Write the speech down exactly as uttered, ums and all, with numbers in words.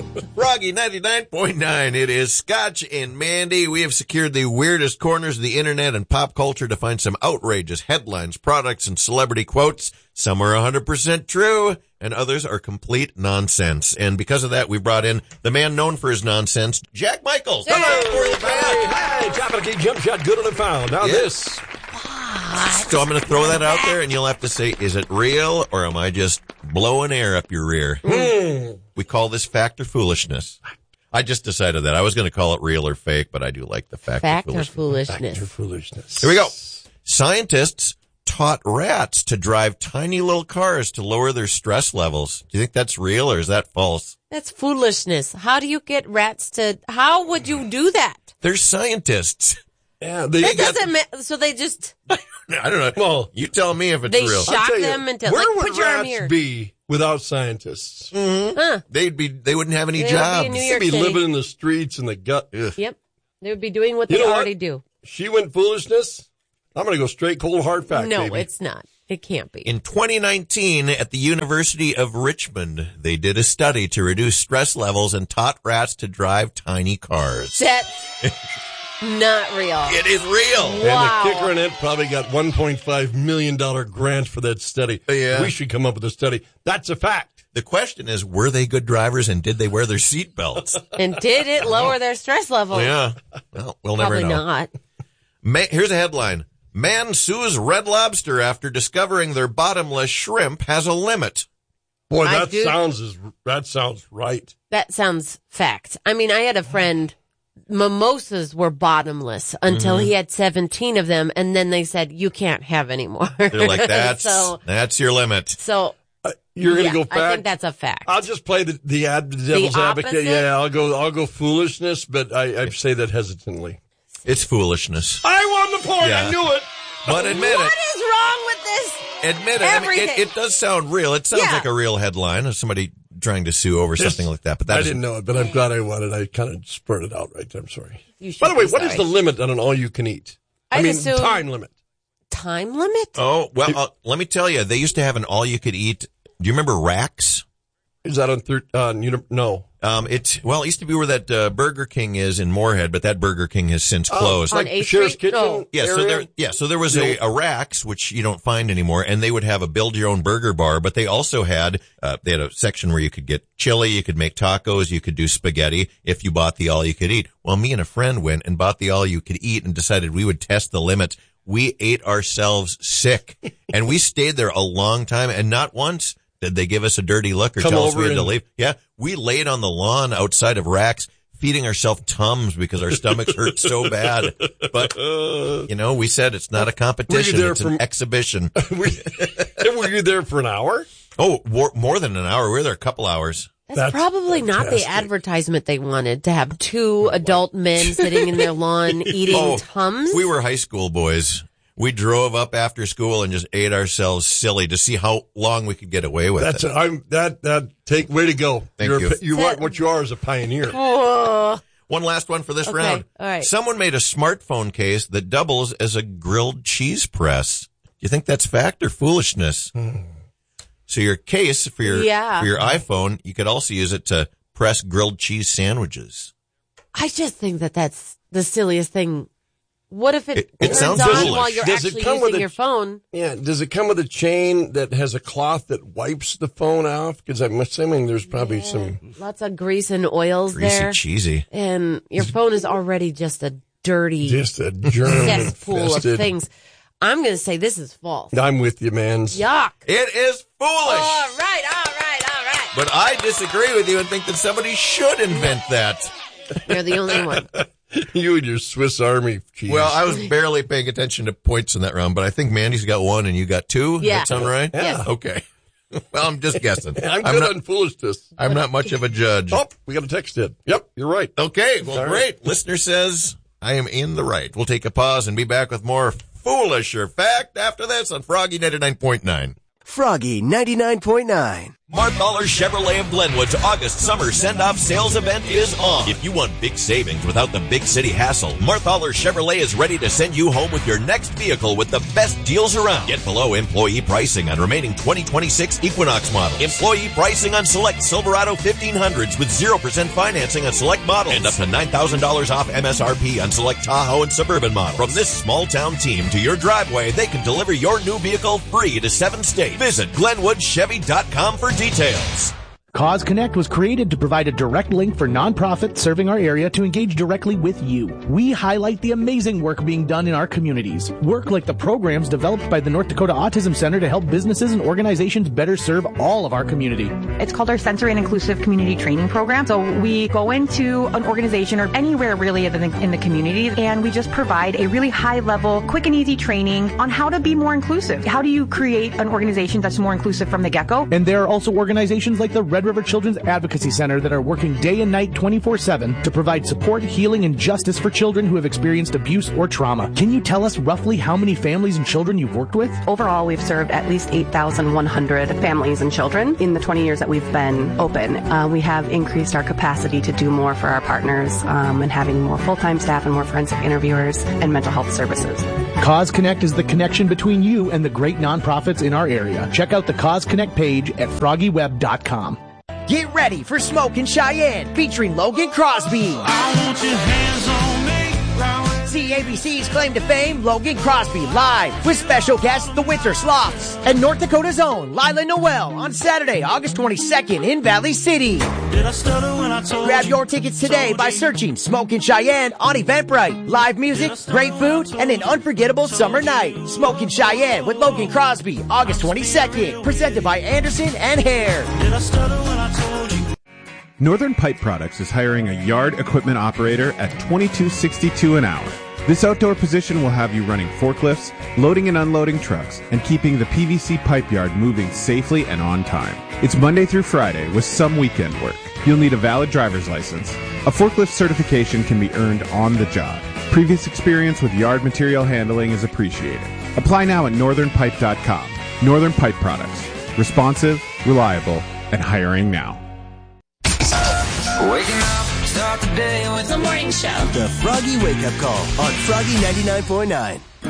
Froggy ninety-nine point nine. It is Scotch and Mandy. We have secured the weirdest corners of the internet and pop culture to find some outrageous headlines, products, and celebrity quotes. Some are one hundred percent true, and others are complete nonsense. And because of that, we brought in the man known for his nonsense, Jack Michaels. Hey, hey, hey, top of the key, jump shot, good and found. Now Yes. this. So I'm going to throw that out there, and you'll have to say, is it real, or am I just blowing air up your rear? Mm. We call this fact or foolishness. I just decided that. I was going to call it real or fake, but I do like the fact, Fact or or foolishness. foolishness? Fact or foolishness. Here we go. Scientists taught rats to drive tiny little cars to lower their stress levels. Do you think that's real, or is that false? That's foolishness. How do you get rats to, how would you do that? They're scientists. Yeah, they It got, doesn't matter. So they just, I don't know. Well, You tell me if it's they real. shot I'll tell you, them into, where like, would put your arm rats here. be without scientists? Huh. They'd be. They wouldn't have any They would be jobs. in New They'd York be City. living in the streets in the gut. Ugh. Yep. They would be doing what You they know what? already do. She went foolishness. I'm going to go straight cold hard fact, No, baby. it's not. It can't be. In twenty nineteen, at the University of Richmond, they did a study to reduce stress levels and taught rats to drive tiny cars. That's not real. It is real. And Wow. the kicker in it probably got one point five million dollars grant for that study. Yeah. We should come up with a study. That's a fact. The question is, were they good drivers and did they wear their seatbelts? And did it lower their stress level? Yeah. Well, we'll never Probably know. not. Ma- here's a headline. Man sues Red Lobster after discovering their bottomless shrimp has a limit. Boy, I that do- sounds is that sounds right. That sounds fact. I mean, I had a friend, mimosas were bottomless until Mm-hmm. he had seventeen of them, and then they said, you can't have any more. They're like, that's, so, that's your limit. so Uh, you're going to yeah, go fact. I think that's a fact. I'll just play the the, ad, the devil's advocate. opposite? Yeah, I'll go. I'll go foolishness, but I, I say that hesitantly. It's foolishness. I won the point. Yeah. I knew it. But admit What it. is wrong with this? Admit it. I mean, it. Everything. It does sound real. It sounds Yeah. like a real headline of somebody trying to sue over something like that. But that I isn't- didn't know it, but I'm glad I won it. I kind of spurted out right there. I'm sorry. You should By the way, be what is sorry. the limit on an all-you-can-eat? I I'd mean, assume- time limit. Time limit? Oh, well, uh, let me tell you, they used to have an all-you-could-eat. Do you remember Rax? Is that on third? Uh, uni- no. Um, it well, it used to be where that uh, Burger King is in Moorhead, but that Burger King has since closed. On Like eighth Sheriff's Street? Kitchen. No. Yeah, so area? there, yeah, so there was a, a Rax, which you don't find anymore, and they would have a build your own burger bar, but they also had, uh, they had a section where you could get chili, you could make tacos, you could do spaghetti if you bought the all you could eat. Well, me and a friend went and bought the all you could eat and decided we would test the limit. We ate ourselves sick, and we stayed there a long time, and not once did they give us a dirty look or Come tell us we over had to and- leave. Yeah, we laid on the lawn outside of Rax, feeding ourselves Tums because our stomachs hurt so bad. But, you know, we said it's not a competition, there it's from- an exhibition. were, were you there for an hour? Oh, more, more than an hour. We were there a couple hours. That's, That's probably not the fantastic. advertisement they wanted, to have two adult men sitting in their lawn eating Oh, Tums. we were high school boys. We drove up after school and just ate ourselves silly to see how long we could get away with That's it. a, I'm that that take way to go. Thank You're you. A, you are what you are as a pioneer. Oh, One last one for this Okay, round. all right. Someone made a smartphone case that doubles as a grilled cheese press. Do you think that's fact or foolishness? So your case for your Yeah. for your iPhone, you could also use it to press grilled cheese sandwiches. I just think that that's the silliest thing. What if it, It- it turns sounds on foolish. while you're Does it actually come with using a- your phone? Yeah. Does it come with a chain that has a cloth that wipes the phone off? Because I'm assuming there's probably some. Lots of grease and oils Greasy, there. cheesy. And your phone is already just a dirty Just a germ cesspool of infested. things. I'm going to say this is false. I'm with you, man. Yuck. It is foolish. All right, all right, all right. But I disagree with you and think that somebody should invent that. You're the only one. You and your Swiss Army cheese. Well, I was barely paying attention to points in that round, but I think Mandy's got one and you got two. Does Yeah. that sound right? Yes. Okay. Well, I'm just guessing. I'm I'm good not, on foolishness. I'm not much of a judge. Oh, we got a text in. Yep, you're right. Okay, well, Sorry. great. Listener says I am in the right. We'll take a pause and be back with more foolish or fact after this on Froggy ninety-nine point nine. Froggy ninety-nine point nine. Marthaler Chevrolet of Glenwood's August summer send-off sales event is on. If you want big savings without the big city hassle, Marthaler Chevrolet is ready to send you home with your next vehicle with the best deals around. Get below employee pricing on remaining twenty twenty-six Equinox models. Employee pricing on select Silverado fifteen hundreds with zero percent financing on select models. And up to nine thousand dollars off M S R P on select Tahoe and Suburban models. From this small-town team to your driveway, they can deliver your new vehicle free to seven states. Visit Glenwood Chevy dot com for details. Cause Connect was created to provide a direct link for nonprofits serving our area to engage directly with you. We highlight the amazing work being done in our communities. Work like the programs developed by the North Dakota Autism Center to help businesses and organizations better serve all of our community. It's called our Sensory and Inclusive Community Training Program. So we go into an organization or anywhere really in the, in the community, and we just provide a really high-level, quick and easy training on how to be more inclusive. How do you create an organization that's more inclusive from the get-go? And there are also organizations like the Red River Children's Advocacy Center that are working day and night twenty-four seven to provide support, healing, and justice for children who have experienced abuse or trauma. Can you tell us roughly how many families and children you've worked with? Overall, we've served at least eight thousand one hundred families and children in the twenty years that we've been open. Uh, we have increased our capacity to do more for our partners um, and having more full-time staff and more forensic interviewers and mental health services. Cause Connect is the connection between you and the great nonprofits in our area. Check out the Cause Connect page at froggy web dot com. Get ready for Smokin' Cheyenne, featuring Logan Crosby. I want your hands on me. See A B C's claim to fame, Logan Crosby, live with special guests, the Winter Sloths, and North Dakota's own Lila Noel on Saturday, August twenty-second in Valley City. Did I stutter when I told Grab you? your tickets today by searching Smokin' Cheyenne on Eventbrite. Live music, great food, and an unforgettable summer night. Smokin' Cheyenne with Logan Crosby, August twenty-second. Presented by Anderson and Hare. Did I stutter when I told you? Northern Pipe Products is hiring a yard equipment operator at twenty-two sixty-two an hour. This outdoor position will have you running forklifts, loading and unloading trucks, and keeping the P V C pipe yard moving safely and on time. It's Monday through Friday with some weekend work. You'll need a valid driver's license. A forklift certification can be earned on the job. Previous experience with yard material handling is appreciated. Apply now at northern pipe dot com. Northern Pipe Products. Responsive, reliable, and hiring now. Waking up, start the day with the morning show. The Froggy Wake Up Call on Froggy ninety-nine point nine.